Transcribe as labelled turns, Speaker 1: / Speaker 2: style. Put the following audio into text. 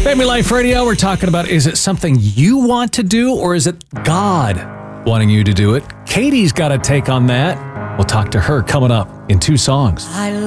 Speaker 1: Family Life Radio, we're talking about, is it something you want to do or is it God wanting you to do it? Katie's got a take on that. We'll talk to her coming up in 2 songs.